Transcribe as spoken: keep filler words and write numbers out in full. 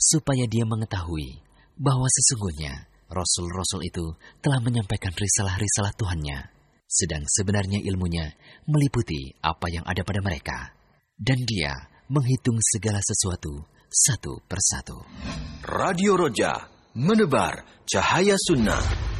supaya dia mengetahui bahwa sesungguhnya Rasul-Rasul itu telah menyampaikan risalah-risalah Tuhannya, sedang sebenarnya ilmunya meliputi apa yang ada pada mereka. Dan dia menghitung segala sesuatu satu persatu. Radio Roja, menebar cahaya sunnah.